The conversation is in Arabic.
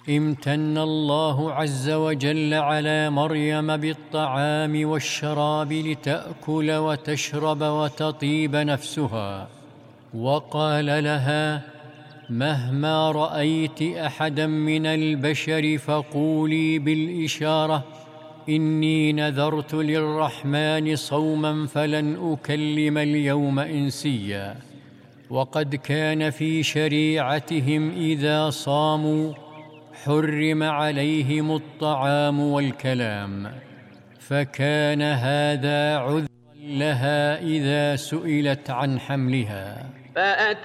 امتن الله عز وجل على مريم بالطعام والشراب لتأكل وتشرب وتطيب نفسها، وقال لها: مهما رأيت أحدا من البشر فقولي بالإشارة: إني نذرت للرحمن صوما فلن أكلم اليوم إنسيا. وقد كان في شريعتهم إذا صاموا حرم عليهم الطعام والكلام، فكان هذا عذرا لها إذا سئلت عن حملها.